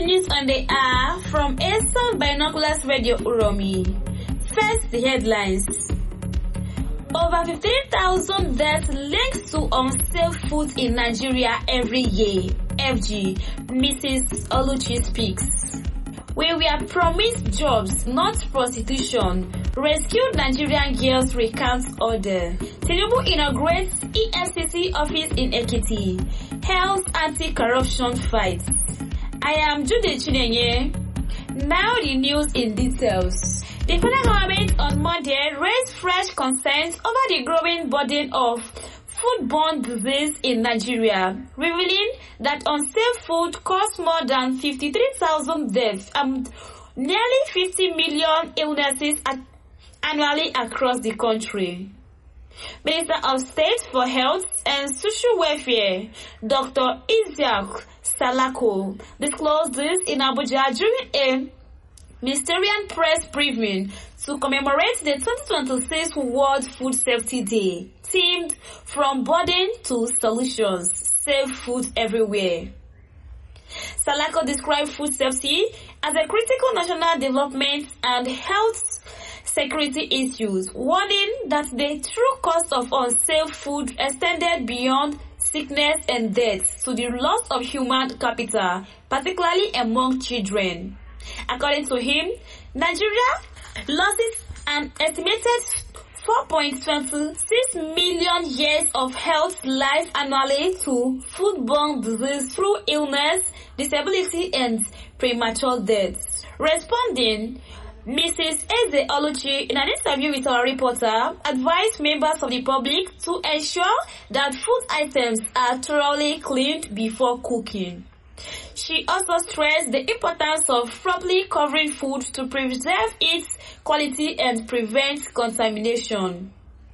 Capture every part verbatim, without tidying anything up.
News on the Hour from Asan Binoculars Radio Uromi. First, the headlines. Over fifteen thousand deaths linked to unsafe food in Nigeria every year. F G, Missus Oluchi speaks. We were promised jobs, not prostitution. Rescued Nigerian girls recounts order. Tinubu inaugurates E F C C office in Ekiti. Health anti-corruption fight. I am Jude Chinenye. Now the news in details. The federal government on Monday raised fresh concerns over the growing burden of foodborne disease in Nigeria, revealing that unsafe food caused more than fifty-three thousand deaths and nearly fifty million illnesses annually across the country. Minister of State for Health and Social Welfare, Doctor Isiaq Salako, disclosed this in Abuja during a ministerial press briefing to commemorate the twenty twenty-six World Food Safety Day, themed From Burden to Solutions, Safe Food Everywhere. Salako described food safety as a critical national development and health security issues, warning that the true cost of unsafe food extended beyond sickness and death to the loss of human capital, particularly among children. According to him, Nigeria loses an estimated four point two six million years of health life annually to foodborne disease through illness, disability, and premature death. Responding, Missus Eze Oluchi, in an interview with our reporter, advised members of the public to ensure that food items are thoroughly cleaned before cooking. She also stressed the importance of properly covering food to preserve its quality and prevent contamination.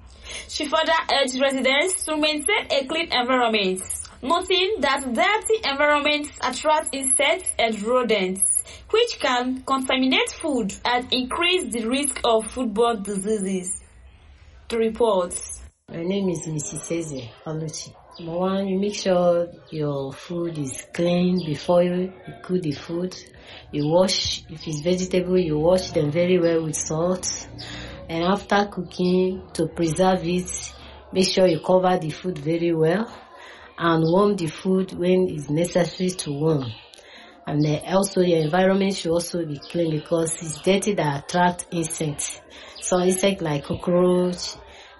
She further urged residents to maintain a clean environment, noting that dirty environments attract insects and rodents, which can contaminate food and increase the risk of foodborne diseases. The reports. My name is Missus Eze Oluchi. Number one, you make sure your food is clean before you cook the food. You wash, if it's vegetable, you wash them very well with salt. And after cooking, to preserve it, make sure you cover the food very well and warm the food when it's necessary to warm. And then also your environment should also be clean because it's dirty that attract insects. So insects like cockroach,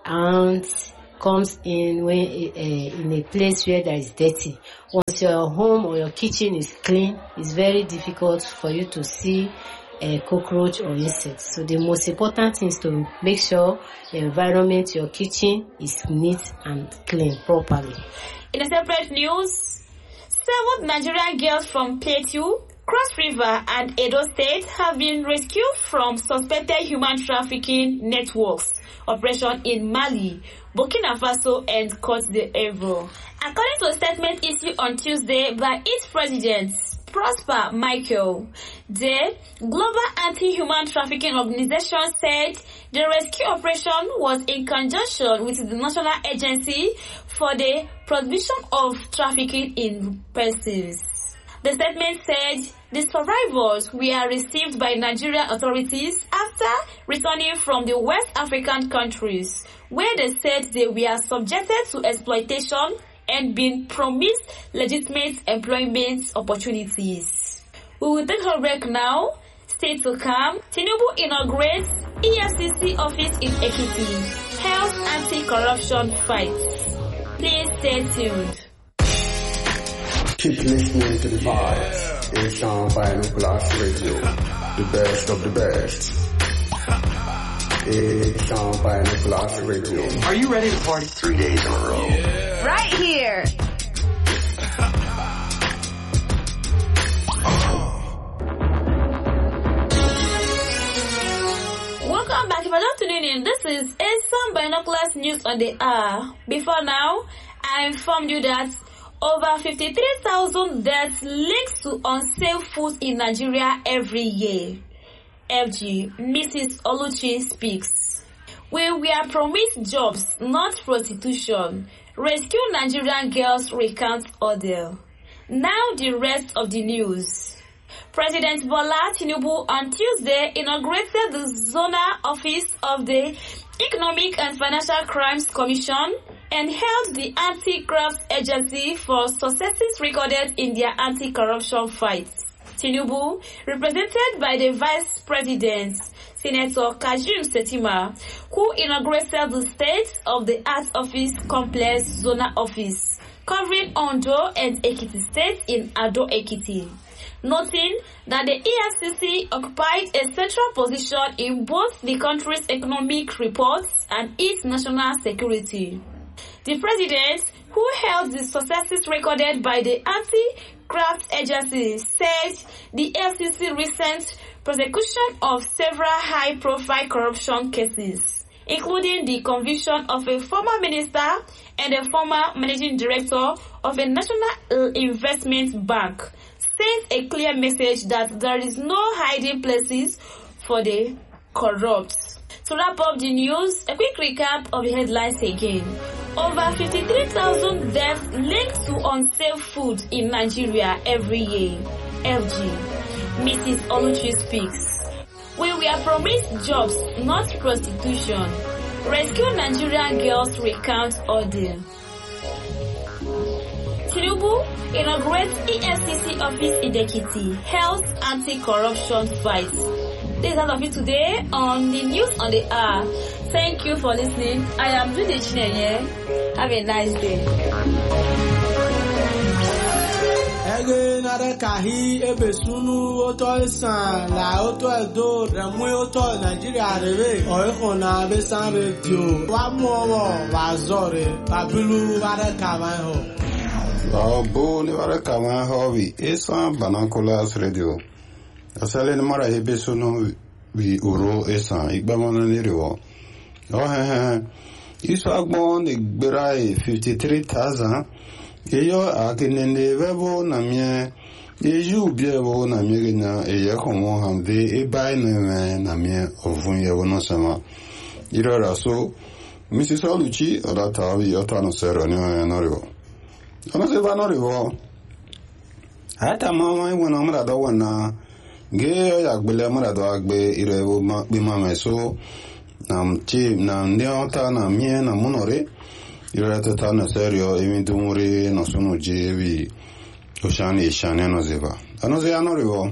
ants, comes in when uh, in a place where there is dirty. Once your home or your kitchen is clean, it's very difficult for you to see a cockroach or insects. So the most important thing is to make sure the environment, your kitchen, is neat and clean properly. In a separate news, seven Nigerian girls from Plateau, Cross River, and Edo State have been rescued from suspected human trafficking networks operation in Mali, Burkina Faso, and Côte d'Ivoire. According to a statement issued on Tuesday by its president, Prosper Michael, the Global Anti-Human Trafficking Organization said the rescue operation was in conjunction with the National Agency for the Prohibition of Trafficking in Persons. The statement said the survivors were received by Nigerian authorities after returning from the West African countries, where they said they were subjected to exploitation and been promised legitimate employment opportunities. We will take a break now. Stay to come. Tinubu inaugurates E F C C office in Ekiti. Health anti-corruption fight. Please stay tuned. Keep listening to the vibes. Asan Binoculars Radio, the best of the best. Asan Binoculars Radio. Are you ready to party? Three days in a row. Yeah. Right here. Welcome back. If I just tuning in, this is Asan Binoculars News on the Hour. Before now, I informed you that over fifty-three thousand deaths linked to unsafe food in Nigeria every year. F G, Missus Oluchi speaks. We were promised jobs, not prostitution. Rescue Nigerian girls recount ordeal. Now the rest of the news. President Bola Tinubu on Tuesday inaugurated the zonal office of the Economic and Financial Crimes Commission and held the Anti-Graft Agency for successes recorded in their anti-corruption fight. Tinubu, represented by the Vice President, Senator Kashim Shettima, who inaugurated the State of the Art Office Complex Zonal Office, covering Ondo and Ekiti State in Ado Ekiti, noting that the E F C C occupied a central position in both the country's economic reports and its national security. The president, who held the successes recorded by the Anti-Graft Agency, said the E F C C recent prosecution of several high-profile corruption cases, including the conviction of a former minister and a former managing director of a national investment bank, sends a clear message that there is no hiding places for the corrupt. To wrap up the news, a quick recap of the headlines again. Over fifty-three thousand deaths linked to unsafe food in Nigeria every year. L G. Missus Oluchi speaks. We were promised jobs, not prostitution. Rescue Nigerian girls recount ordeal. Tinubu inaugurates E F C C office in Ekiti, health anti-corruption fight. This is all of it today on the news on the hour. Thank you for listening. I am Judy Chinenye. Have a nice day. Ege nare kahi ebe sunu oto isan la oto edo remu oto Nigeria rebe oiko na besan radio wa mu owo wa zore babilu ware kawan ho. Wa bo ni ware kawan ho wi isan banakulas radio. Asale ni mara ebe sunu wi uro isan igbamono ni rewo. Oh he he. Iso agbon ni gbera fifty-three thousand. Eyo akinende webo na mie eju biebo na mie genya eye komo hamde e bai na na mie ovun ye wono sama irora so Missus Oluchi odata wi otano sero ni na riwo ona se ba no riwo ata mama iwo na mra do wona ge ya gbele mra do agbe irewo ma bi mama so nam chi na ndi ota na mie na munore Ira tata na serio emi dumuri no sunu jevi oshani ishane no zeva ano ze anorivo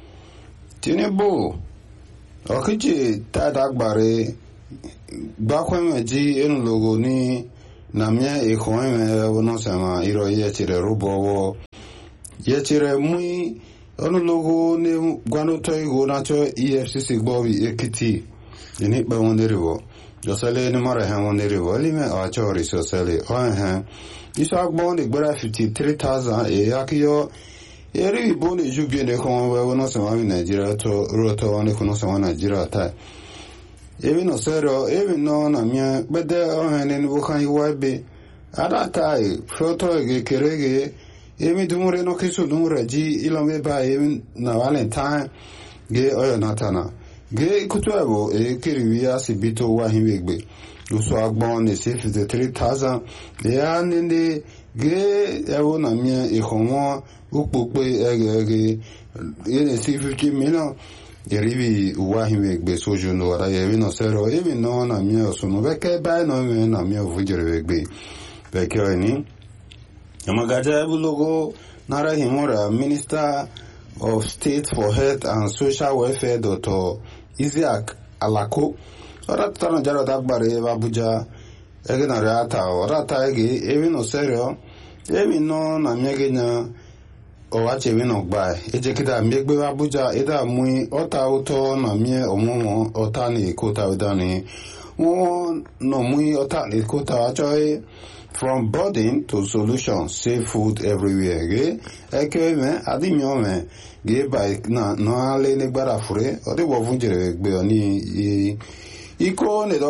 Tinubu okiji tada gbare bakweme ji enu logo ni na mie ikhweme wono sama iro yechire rubowo yechire mui onu logo ni gwano toigo na cho E F C C gbowi Ekiti ni ba wonderivo Josele ni mara ha wondere wali me a chori sosele o ha iso agbon de gbara fifty-three thousand e yakiyo eri bo ne jubi ne ko we wono se wa Nigeria to roto ne ko no se wa Nigeria ta ebi no sero ebi no na mia bede o ha ne bo kan iwabe ada tai foto ge kerege ebi dumure no kisu dumure ji ilome ba ebi na Valentine ge oyo natana Ge kutuabo e kiriwia sibito wa himegbe. Uso agbon ne se fifty-three thousand. E anende ge ewo na mie e homo ukpokpe ege ege e ne se fifty million. E rivi wa himegbe sojo no wada yewi no sero. Ewi no na mie osunu. Beke bay no me na mie vujirewegbe. Beke weni. Yamagaja ebu logo nara himora Minister of State for Health and Social Welfare Doctor Isiaq Alako ora tano jaro dagbare Abuja ege na reata ora ta ege ewi no serio ewi no na miegenya o wache wi no gba eje kida miegbe Abuja eda mui ota uto na mie omomo ota ni kota udani won no mui ota ni kota achoy from burden to solution safe food everywhere ge eke me adimyo me ge by na no ale ne gbara fure o de wo vunjere gbe oni iko ne